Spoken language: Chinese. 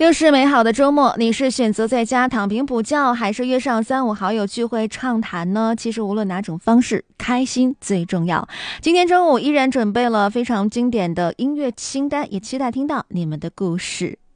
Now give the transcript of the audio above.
又是美好的周末，你是选择在家躺平补觉，还是约上3、5好友聚会畅谈呢？其实无论哪种方式，开心最重要。今天中午依然准备了非常经典的音乐清单，也期待听到你们的故事。